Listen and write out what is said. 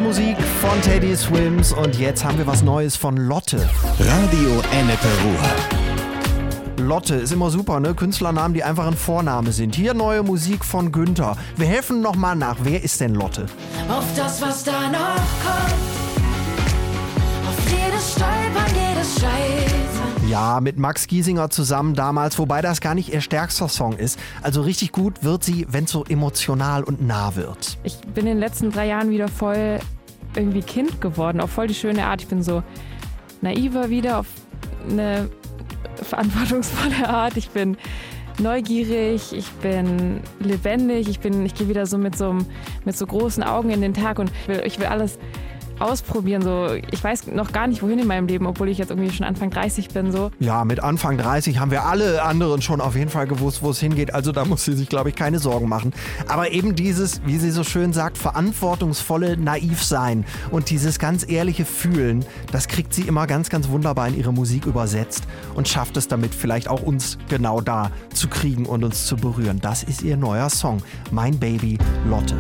Weihnachtsmusik von Teddy Swims und jetzt haben wir was Neues von Lotte. Radio Ennepe Ruhr. Lotte ist immer super, ne? Künstlernamen, die einfach ein Vorname sind. Hier neue Musik von Günther. Wir helfen nochmal nach. Wer ist denn Lotte? Auf das, was da noch kommt. Auf jedes Stolpern, jedes Scheitern. Ja, mit Max Giesinger zusammen damals, wobei das gar nicht ihr stärkster Song ist. Also richtig gut wird sie, wenn es so emotional und nah wird. Ich bin in den letzten 3 Jahren wieder voll irgendwie Kind geworden, auf voll die schöne Art. Ich bin so naiver wieder, auf eine verantwortungsvolle Art. Ich bin neugierig, ich bin lebendig, ich gehe wieder so mit so großen Augen in den Tag und ich will alles ausprobieren. So, ich weiß noch gar nicht, wohin in meinem Leben, obwohl ich jetzt irgendwie schon Anfang 30 bin. So. Ja, mit Anfang 30 haben wir alle anderen schon auf jeden Fall gewusst, wo es hingeht. Also da muss sie sich, glaube ich, keine Sorgen machen. Aber eben dieses, wie sie so schön sagt, verantwortungsvolle Naivsein und dieses ganz ehrliche Fühlen, das kriegt sie immer ganz, ganz wunderbar in ihre Musik übersetzt und schafft es damit vielleicht auch uns genau da zu kriegen und uns zu berühren. Das ist ihr neuer Song, Mein Baby Lotte.